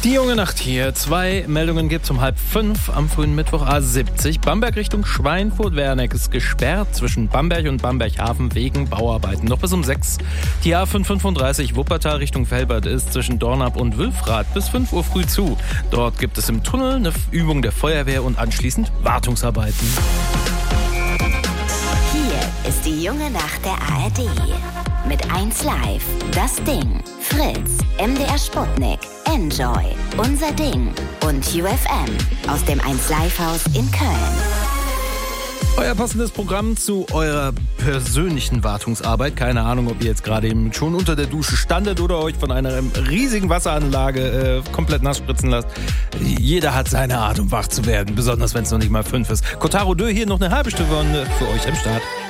Die junge Nacht hier. 2 Meldungen gibt's um 4:30 am frühen Mittwoch A70. Bamberg Richtung Schweinfurt-Werneck ist gesperrt zwischen Bamberg und Bamberg-Hafen wegen Bauarbeiten. Noch bis um 6. Die A535 Wuppertal Richtung Velbert ist zwischen Dornap und Wülfrath bis 5 Uhr früh zu. Dort gibt es im Tunnel eine Übung der Feuerwehr und anschließend Wartungsarbeiten. Hier ist die junge Nacht der ARD. Mit 1 Live, Das Ding, Fritz, MDR Sputnik, Enjoy, Unser Ding und UFM aus dem 1 Live Haus in Köln. Euer passendes Programm zu eurer persönlichen Wartungsarbeit. Keine Ahnung, ob ihr jetzt gerade eben schon unter der Dusche standet oder euch von einer riesigen Wasseranlage komplett nass spritzen lasst. Jeder hat seine Art, um wach zu werden, besonders wenn es noch nicht mal 5 ist. Kotaro Dö hier noch eine halbe Stunde für euch am Start.